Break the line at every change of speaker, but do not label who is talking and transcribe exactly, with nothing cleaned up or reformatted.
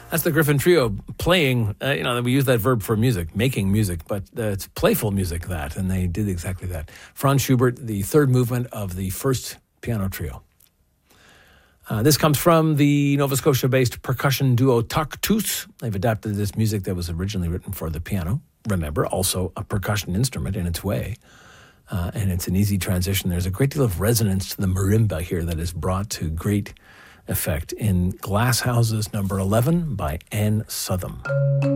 That's the Griffin Trio playing, uh, you know, we use that verb for music, making music, but uh, it's playful music, that, and they did exactly that. Franz Schubert, the third movement of the first piano trio. Uh, this comes from the Nova Scotia-based percussion duo Taktus. They've adapted this music that was originally written for the piano. Remember, also a percussion instrument in its way. Uh, and it's an easy transition. There's a great deal of resonance to the marimba here that is brought to great effect in Glass Houses number eleven by Anne Southam.